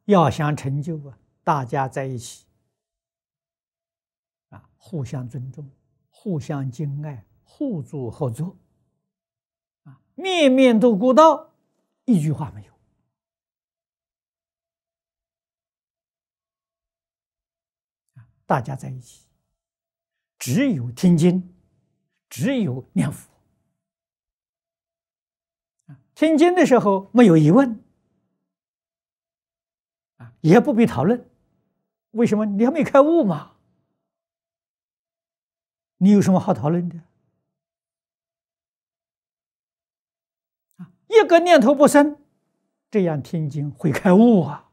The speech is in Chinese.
要想成就大家在一起互相尊重，互相敬爱，互助合作面面都顾到，一句话没有。大家在一起，只有听经，只有念佛。听经的时候没有疑问，也不必讨论。为什么？你还没开悟嘛？你有什么好讨论的？一个念头不生，这样听经会开悟啊！